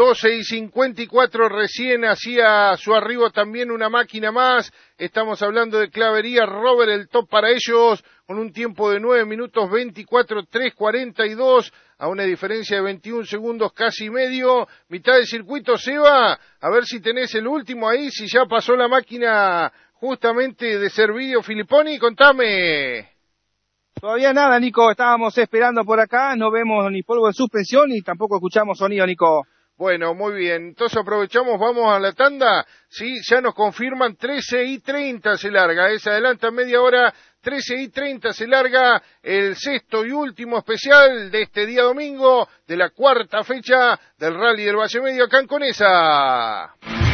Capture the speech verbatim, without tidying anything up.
doce y cincuenta y cuatro, recién hacía su arribo también una máquina más. Estamos hablando de Clavería Robert, el top para ellos, con un tiempo de nueve minutos veinticuatro, tres cuarenta y dos, a una diferencia de veintiún segundos casi medio. Mitad del circuito, Seba, a ver si tenés el último ahí, si ya pasó la máquina justamente de Servidio Filipponi, contame. Todavía nada, Nico, estábamos esperando por acá, no vemos ni polvo de suspensión ni tampoco escuchamos sonido, Nico. Bueno, muy bien, entonces aprovechamos, vamos a la tanda, sí, ya nos confirman trece y treinta se larga, eh, se adelanta media hora, trece y treinta se larga el sexto y último especial de este día domingo, de la cuarta fecha del Rally del Valle Medio acá en Conesa.